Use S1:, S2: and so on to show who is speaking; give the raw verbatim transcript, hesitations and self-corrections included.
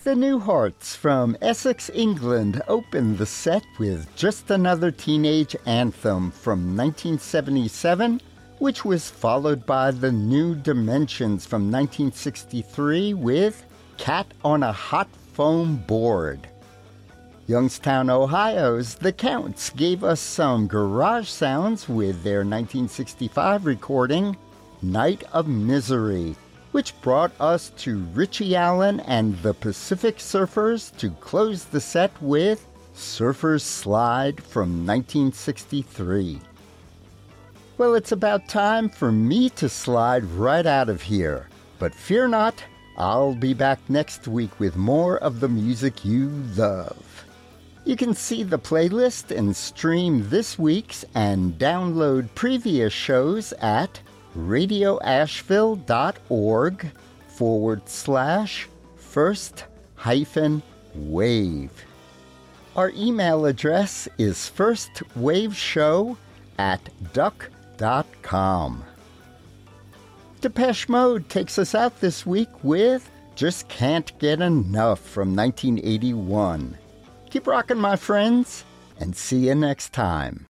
S1: The Newharts from Essex, England opened the set with Just Another Teenage Anthem from nineteen seventy-seven, which was followed by the New Dimensions from nineteen sixty-three with Cat on a Hot Foam Board. Youngstown, Ohio's The Counts gave us some garage sounds with their nineteen sixty-five recording, Night of Misery, which brought us to Richie Allen and the Pacific Surfers to close the set with Surfer's Slide from nineteen sixty-three. Well, it's about time for me to slide right out of here, but fear not, I'll be back next week with more of the music you love. You can see the playlist and stream this week's and download previous shows at radioasheville.org forward slash first hyphen wave. Our email address is firstwaveshow at duck dot com. Depeche Mode takes us out this week with Just Can't Get Enough from nineteen eighty-one. Keep rocking, my friends, and see you next time.